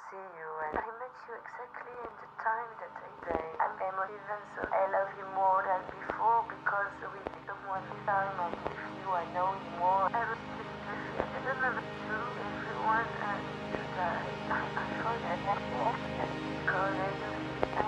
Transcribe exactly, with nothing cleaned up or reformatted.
see you, and I met you exactly in the time that I say I'm emotive, and so I love you more than before because we become one time, and with you I know you more. I was just with you. I don't know if it's true. Everyone uh, needs to die. I, I forget that. Because I do